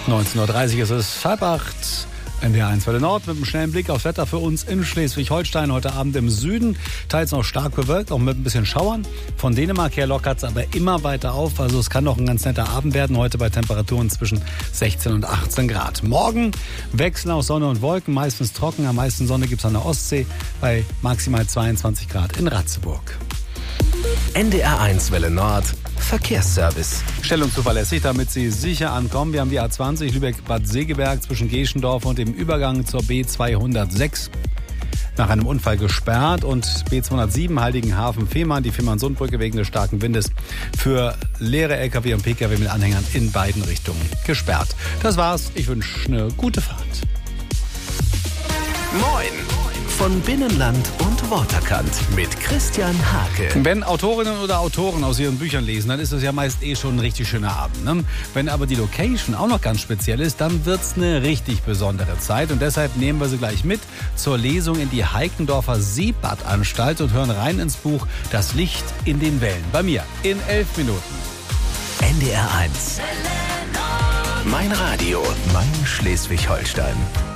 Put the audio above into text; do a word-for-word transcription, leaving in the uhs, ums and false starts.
neunzehn Uhr dreißig ist es, halb acht. N D R eins Welle Nord mit einem schnellen Blick aufs Wetter für uns in Schleswig-Holstein. Heute Abend im Süden, teils noch stark bewölkt, auch mit ein bisschen Schauern. Von Dänemark her lockert es aber immer weiter auf. Also es kann noch ein ganz netter Abend werden. Heute bei Temperaturen zwischen sechzehn und achtzehn Grad. Morgen wechseln aus Sonne und Wolken, meistens trocken. Am meisten Sonne gibt es an der Ostsee bei maximal zweiundzwanzig Grad in Ratzeburg. N D R eins Welle Nord Verkehrsservice. Schnell und zuverlässig, damit Sie sicher ankommen. Wir haben die A zwanzig Lübeck-Bad Segeberg zwischen Geschendorf und dem Übergang zur B zweihundertsechs nach einem Unfall gesperrt und B zweihundertsieben Heiligenhafen-Fehmarn, die Fehmarn-Sundbrücke wegen des starken Windes für leere L K W und P K W mit Anhängern in beiden Richtungen gesperrt. Das war's. Ich wünsche eine gute Fahrt. Moin! Von Binnenland und Waterkant mit Christian Hake. Wenn Autorinnen oder Autoren aus ihren Büchern lesen, dann ist das ja meist eh schon ein richtig schöner Abend. Ne? Wenn aber die Location auch noch ganz speziell ist, dann wird's eine richtig besondere Zeit. Und deshalb nehmen wir sie gleich mit zur Lesung in die Heikendorfer Seebadanstalt und hören rein ins Buch Das Licht in den Wellen. Bei mir in elf Minuten. N D R eins. Mein Radio, mein Schleswig-Holstein.